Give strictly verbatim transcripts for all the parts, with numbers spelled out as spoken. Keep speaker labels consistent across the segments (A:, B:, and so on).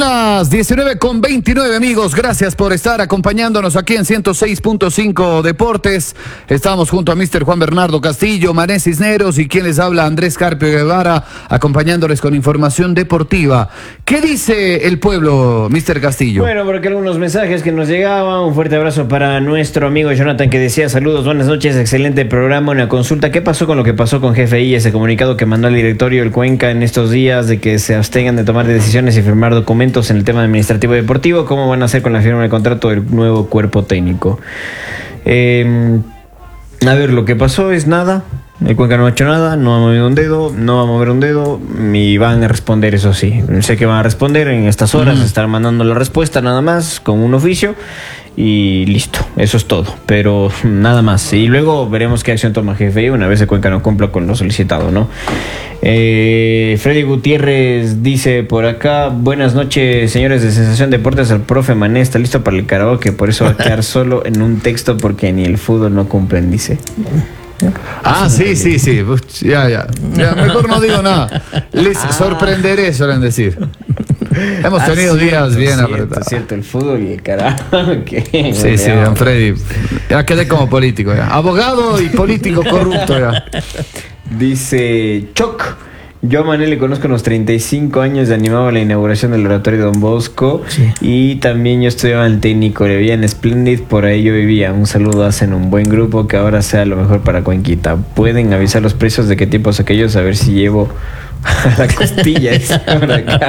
A: las diecinueve con veintinueve, amigos. Gracias por estar acompañándonos aquí en ciento seis punto cinco Deportes. Estamos junto a mister Juan Bernardo Castillo, Mané Cisneros y quien les habla, Andrés Carpio Guevara, acompañándoles con información deportiva. ¿Qué dice el pueblo, mister Castillo?
B: Bueno, por aquí algunos mensajes que nos llegaban. Un fuerte abrazo para nuestro amigo Jonathan, que decía: saludos, buenas noches, excelente programa. Una consulta: ¿qué pasó con lo que pasó con G F I? Ese comunicado que mandó el directorio del Cuenca en estos días de que se abstengan de tomar decisiones y firmar documentos en el tema administrativo y deportivo. ¿Cómo van a hacer con la firma del contrato del nuevo cuerpo técnico? Eh, a ver, lo que pasó es nada. El Cuenca no ha hecho nada, no ha movido un dedo, no va a mover un dedo y van a responder, eso sí. Sé que van a responder en estas horas, mm. estar mandando la respuesta nada más con un oficio y listo, eso es todo, pero nada más. Y luego veremos qué acción toma G F I una vez el Cuenca no cumpla con lo solicitado, ¿no? Eh, Freddy Gutiérrez dice por acá: buenas noches, señores de Sensación Deportes. El profe Mané está listo para el karaoke, por eso va a quedar solo en un texto porque ni el fútbol no cumplen, dice.
A: Ah, sí, sí, sí. Ya, ya. ya mejor no digo nada. Les ah. sorprenderé, suelen decir. Hemos ah, tenido cierto, días bien
B: cierto,
A: apretados.
B: Cierto, el fútbol y el karaoke.
A: Sí, sí, don Freddy. Ya quedé como político, ya. Abogado y político corrupto, ya.
B: Dice Choc: yo a Mané le conozco a los treinta y cinco años, de animaba la inauguración del oratorio Don Bosco, sí. Y también yo estudiaba en el técnico, le veía en Splendid, por ahí yo vivía. Un saludo, hacen un buen grupo, que ahora sea lo mejor para Cuenquita. Pueden avisar los precios de qué tiempos aquellos, a ver si llevo a la costilla esa por acá.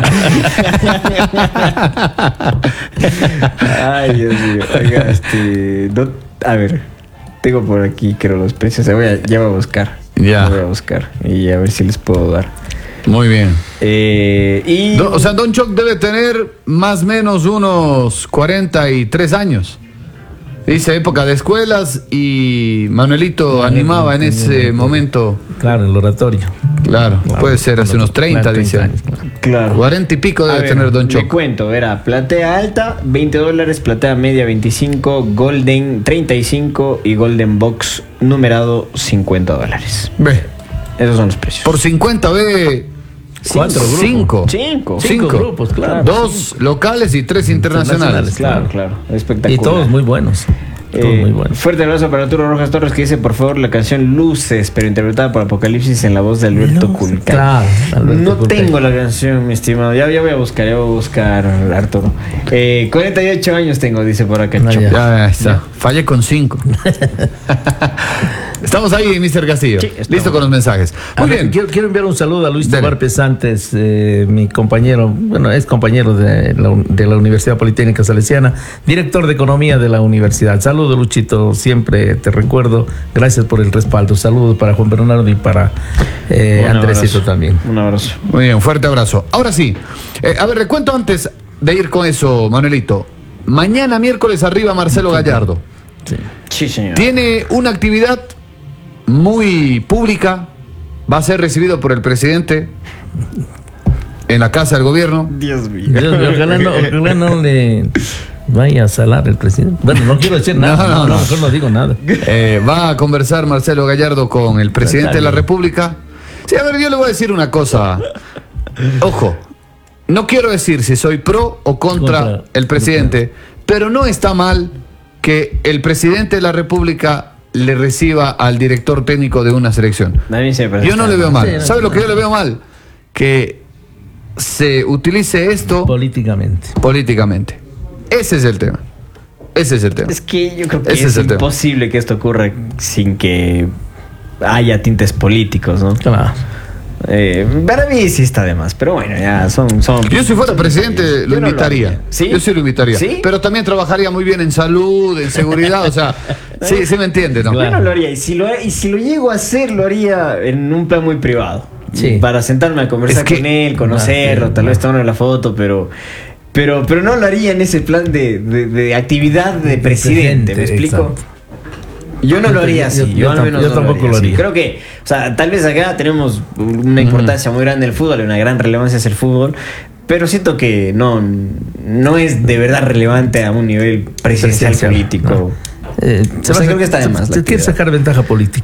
B: Ay, Dios mío. Oiga, este, no, a ver, tengo por aquí creo los precios, voy a, ya voy a buscar. Ya. Voy a buscar y a ver si les puedo dar.
A: Muy bien.
B: Eh, y...
A: Do, o sea, Don Choc debe tener más o menos unos cuarenta y tres años. Dice época de escuelas y Manuelito claro, animaba en ese momento.
C: Claro, el oratorio.
A: Claro, claro, puede ser hace unos treinta, claro, dice. Años,
B: claro.
A: cuarenta y pico debe
B: ver,
A: tener Don Choc.
B: Le cuento, era platea alta, veinte dólares, platea media, veinticinco, Golden, treinta y cinco y Golden Box numerado, cincuenta dólares.
A: Ve.
B: Esos son los precios.
A: Por cincuenta, ve.
C: Cuatro grupos.
A: Cinco.
B: Cinco.
C: Cinco grupos, claro.
A: Dos locales y tres internacionales.
B: Claro, claro. Espectacular.
C: Y todos muy buenos. Todos
B: eh,
C: muy buenos.
B: Fuerte abrazo para Arturo Rojas Torres, que dice: por favor, la canción Luces, pero interpretada por Apocalipsis en la voz de Alberto Culca.
C: Claro, Alberto
B: no
C: Culca.
B: Tengo la canción, mi estimado. Ya, ya voy a buscar, ya voy a buscar, Arturo. Eh, cuarenta y ocho años tengo, dice por acá.
A: No, ya. Ya está. Ya. Fallé con cinco. Estamos ahí, mister Castillo. Sí, listo con los mensajes. Muy
C: ver,
A: bien.
C: Quiero, quiero enviar un saludo a Luis Tobar Pesantes, eh, mi compañero, bueno, es compañero de la, de la Universidad Politécnica Salesiana, director de Economía de la universidad. Saludos, Luchito, siempre te recuerdo. Gracias por el respaldo. Saludos para Juan Bernardo y para eh, Andresito también.
B: Un abrazo.
A: Muy bien, fuerte abrazo. Ahora sí, eh, a ver, le cuento antes de ir con eso, Manuelito. Mañana miércoles arriba Marcelo Gallardo.
B: Sí, sí, señor.
A: Tiene una actividad muy pública, va a ser recibido por el presidente en la casa del gobierno.
B: Dios mío.
C: Dios mío, ojalá no, ojalá no le vaya a salar el presidente. Bueno, no quiero decir nada, no, no, no, no, no digo nada.
A: Eh, va a conversar Marcelo Gallardo con el presidente de la República. Sí, a ver, yo le voy a decir una cosa. Ojo, no quiero decir si soy pro o contra, contra el presidente, contra. Pero no está mal que el presidente de la República le reciba al director técnico de una selección. Yo no le veo mal. ¿Sabe lo que yo le veo mal? Que se utilice esto
C: políticamente.
A: Políticamente. Ese es el tema. Ese es el tema.
B: Es que yo creo que Ese es, es imposible tema. que esto ocurra sin que haya tintes políticos, ¿no?
C: Claro.
B: Eh, para mí sí está de más, pero bueno, ya son... son
A: yo si fuera presidente lo invitaría. Lo
B: ¿Sí?
A: Yo sí lo invitaría.
B: ¿Sí?
A: Pero también trabajaría muy bien en salud, en seguridad, o sea, sí, sí me entiende, ¿no?
B: Claro. Yo no lo haría, y si lo, y si lo llego a hacer, lo haría en un plan muy privado.
C: Sí.
B: Para sentarme a conversar es que, con él, conocerlo, no, tal no. vez tomarle la foto, pero... Pero, pero no lo haría en ese plan de, de, de actividad de presidente, ¿me explico? Exacto. Yo no lo haría así, yo, yo, al menos
C: yo
B: no
C: tampoco
B: lo haría,
C: lo haría.
B: Creo que, o sea, tal vez acá tenemos una importancia uh-huh. muy grande el fútbol, una gran relevancia es el fútbol, pero siento que no, no es de verdad relevante a un nivel presidencial, presidencial político.
C: No. Eh,
B: se o sea, creo que está de más.
C: Se quiere sacar ventaja política.